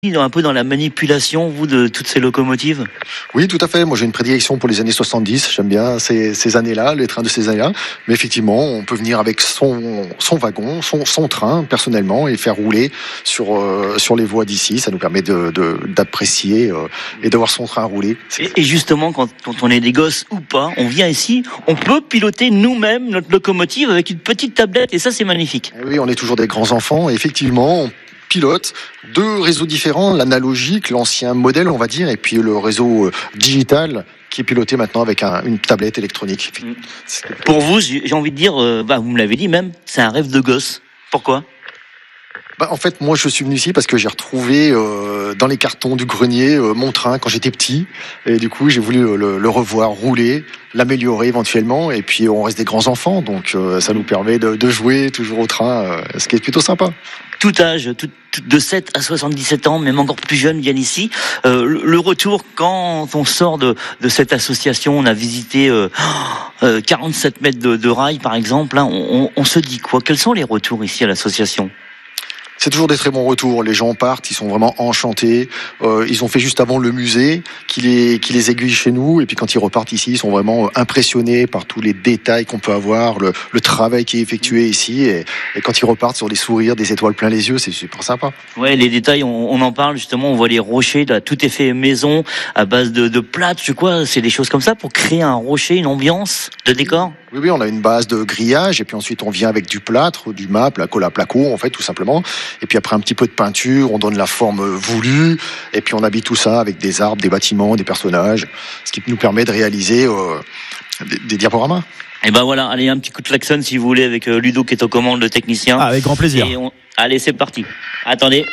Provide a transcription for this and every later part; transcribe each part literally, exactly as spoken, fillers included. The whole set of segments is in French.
un peu dans la manipulation, vous, de toutes ces locomotives? Oui, tout à fait. Moi, j'ai une prédilection pour les années soixante-dix. J'aime bien ces, ces années-là, les trains de ces années-là. Mais effectivement, on peut venir avec son, son wagon, son, son train, personnellement, et faire rouler sur, euh, sur les voies d'ici. Ça nous permet de, de, d'apprécier euh, et de voir son train rouler. Et, et justement, quand, quand on est des gosses ou pas, on vient ici, on peut piloter nous-mêmes notre locomotive avec une petite tablette, et ça, c'est magnifique. Et oui, on est toujours des grands enfants. Et effectivement, on pilote deux réseaux différents, l'analogique, l'ancien modèle, on va dire, et puis le réseau digital qui est piloté maintenant avec un, une tablette électronique. Pour vous, j'ai envie de dire, euh, bah, vous me l'avez dit même, c'est un rêve de gosse. Pourquoi ? Bah, en fait, moi, je suis venu ici parce que j'ai retrouvé euh, dans les cartons du grenier euh, mon train quand j'étais petit. Et du coup, j'ai voulu le, le revoir rouler, l'améliorer éventuellement. Et puis, on reste des grands enfants, donc euh, ça nous permet de, de jouer toujours au train, euh, ce qui est plutôt sympa. Tout âge, tout, tout, de sept à soixante-dix-sept ans, même encore plus jeunes, viennent ici. Euh, le, le retour, quand on sort de, de cette association, on a visité euh, euh, quarante-sept mètres de, de rails, par exemple, hein, on, on, on se dit quoi ? Quels sont les retours ici à l'association ? C'est toujours des très bons retours. Les gens partent, ils sont vraiment enchantés. Euh, ils ont fait juste avant le musée qui les, qui les aiguille chez nous. Et puis quand ils repartent ici, ils sont vraiment impressionnés par tous les détails qu'on peut avoir, le, le travail qui est effectué ici. Et, et quand ils repartent sur des sourires, des étoiles plein les yeux, c'est super sympa. Ouais, les détails, on, on en parle justement. On voit les rochers, là, tout est fait maison à base de, de plâtre, je sais quoi. C'est des choses comme ça pour créer un rocher, une ambiance de décor. Oui, oui, on a une base de grillage et puis ensuite on vient avec du plâtre, du mât, la colle à placo en fait, tout simplement. Et puis après un petit peu de peinture, on donne la forme voulue et puis on habille tout ça avec des arbres, des bâtiments, des personnages, ce qui nous permet de réaliser euh, des, des diaporamas. Et ben voilà, allez, un petit coup de klaxon si vous voulez avec Ludo qui est aux commandes, le technicien. Ah, avec grand plaisir. Et on... Allez, c'est parti. Attendez.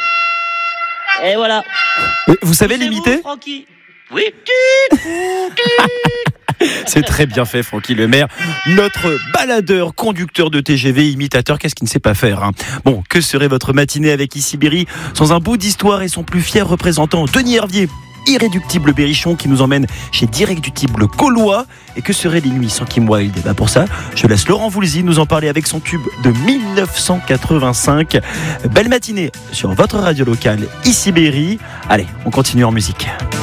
Et voilà. Vous savez l'imiter ? Vous, Francky ? Oui. C'est très bien fait, Francky Lemaire, notre baladeur, conducteur de T G V, imitateur, qu'est-ce qu'il ne sait pas faire, hein. Bon, que serait votre matinée avec Ici Berry sans un bout d'histoire et son plus fier représentant, Denis Hervier, irréductible Berrichon, qui nous emmène chez d'irréductible Gaulois. Et que seraient les nuits sans Kim Wilde ? Et ben pour ça, je laisse Laurent Voulzy nous en parler avec son tube de dix-neuf cent quatre-vingt-cinq. Belle matinée sur votre radio locale, Ici Berry. Allez, on continue en musique.